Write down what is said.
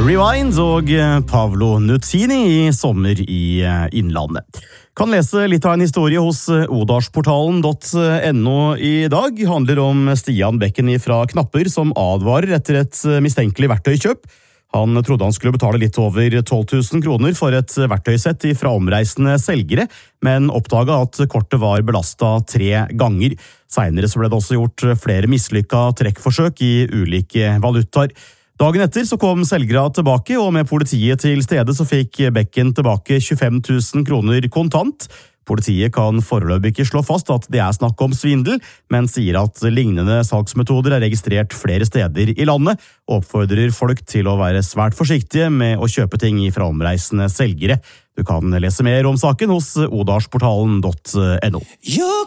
Rewind og Pavlo Nutini i sommer i Innlandet. Kan lese litt av en historie hos odalsportalen.no i dag. Handler om Stian Bekken fra Knapper som advarer etter et mistenkelig verktøykjøp. Han trodde han skulle betale litt over 12 000 kroner for et verktøysett fra omreisende selgere, men oppdaget at kortet var belastet 3 ganger. Senere så ble det også gjort flere mislykka trekkforsøk i ulike valutaer. Dagen etter så kom selgere tilbake, og med politiet til stede så fikk Bekken tilbake 25 000 kroner kontant. Politiet kan foreløpig ikke slå fast at det snakk om svindel, men sier at lignende salgsmetoder registrert flere steder i landet, og oppfordrer folk til å være svært forsiktige med å kjøpe ting fra omreisende selgere. Du kan lese mer om saken hos odalsportalen.no.